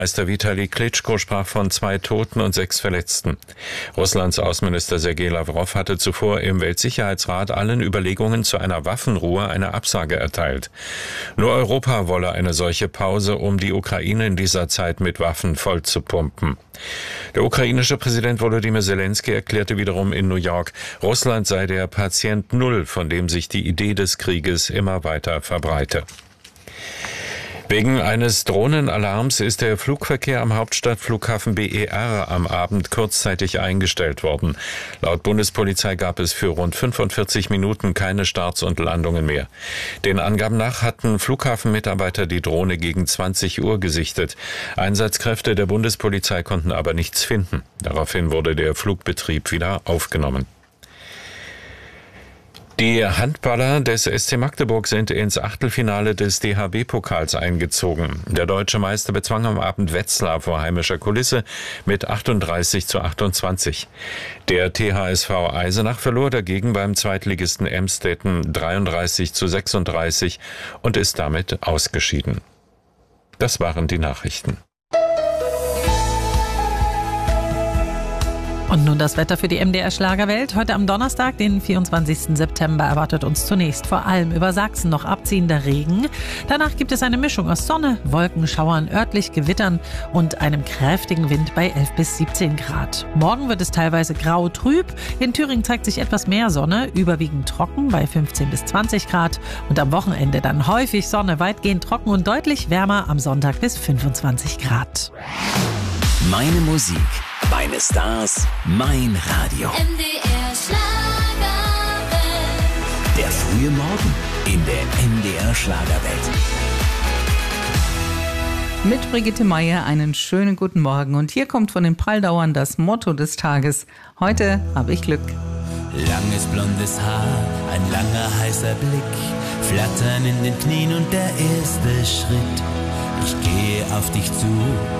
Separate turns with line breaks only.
Meister Vitali Klitschko sprach von 2 Toten und 6 Verletzten. Russlands Außenminister Sergei Lawrow hatte zuvor im Weltsicherheitsrat allen Überlegungen zu einer Waffenruhe eine Absage erteilt. Nur Europa wolle eine solche Pause, um die Ukraine in dieser Zeit mit Waffen vollzupumpen. Der ukrainische Präsident Volodymyr Zelensky erklärte wiederum in New York, Russland sei der Patient Null, von dem sich die Idee des Krieges immer weiter verbreite. Wegen eines Drohnenalarms ist der Flugverkehr am Hauptstadtflughafen BER am Abend kurzzeitig eingestellt worden. Laut Bundespolizei gab es für rund 45 Minuten keine Starts und Landungen mehr. Den Angaben nach hatten Flughafenmitarbeiter die Drohne gegen 20 Uhr gesichtet. Einsatzkräfte der Bundespolizei konnten aber nichts finden. Daraufhin wurde der Flugbetrieb wieder aufgenommen. Die Handballer des SC Magdeburg sind ins Achtelfinale des DHB-Pokals eingezogen. Der deutsche Meister bezwang am Abend Wetzlar vor heimischer Kulisse mit 38:28. Der THSV Eisenach verlor dagegen beim Zweitligisten Emstetten 33:36 und ist damit ausgeschieden. Das waren die Nachrichten.
Und nun das Wetter für die MDR Schlagerwelt. Heute am Donnerstag, den 24. September, erwartet uns zunächst vor allem über Sachsen noch abziehender Regen. Danach gibt es eine Mischung aus Sonne, Wolkenschauern, örtlich Gewittern und einem kräftigen Wind bei 11 bis 17 Grad. Morgen wird es teilweise grau-trüb. In Thüringen zeigt sich etwas mehr Sonne, überwiegend trocken bei 15 bis 20 Grad. Und am Wochenende dann häufig Sonne, weitgehend trocken und deutlich wärmer am Sonntag bis 25 Grad.
Meine Musik, meine Stars, mein Radio.
MDR Schlagerwelt.
Der frühe Morgen in der MDR Schlagerwelt.
Mit Brigitte Meier einen schönen guten Morgen. Und hier kommt von den Pralldauern das Motto des Tages. Heute habe ich Glück.
Langes blondes Haar, ein langer heißer Blick, Flattern in den Knien und der erste Schritt. Ich gehe auf dich zu.